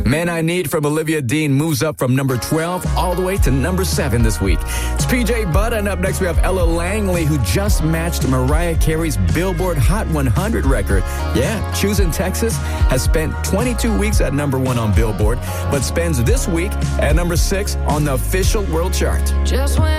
Man I Need from Olivia Dean moves up from number 12 all the way to number 7 this week. It's PJ Budd, and up next we have Ella Langley, who just matched Mariah Carey's Billboard Hot 100 record. Yeah, Choosing Texas has spent 22 weeks at number 1 on Billboard, but spends this week at number 6 on the official world chart. Just when